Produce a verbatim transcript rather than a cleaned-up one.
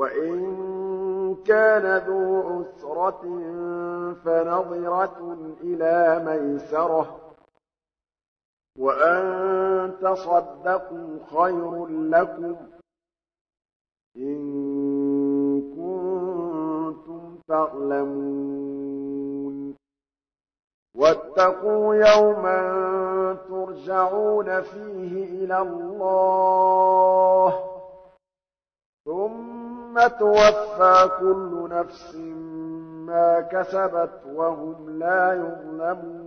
وإن كان ذو عسرة فنظرة إلى ميسرة وأن تصدقوا خير لكم إن كنتم تعلمون واتقوا يوما ترجعون فيه إلى الله ثم توفى كل نفس ما كسبت وهم لا يظلمون